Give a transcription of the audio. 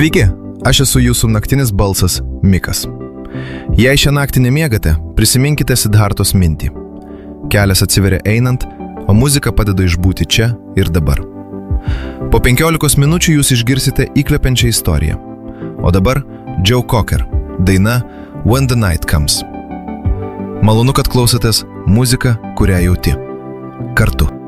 Sveiki, aš esu jūsų naktinis balsas Mikas. Jei šią naktį nemiegate, prisiminkite Sidhartos mintį. Kelias atsiveria einant, o muzika padeda išbūti čia ir dabar. Po 15 minučių jūs išgirsite įkvepiančią istoriją. O dabar Joe Cocker, daina When the Night Comes. Malonu, kad klausotės muziką, kurią jauti. Kartu.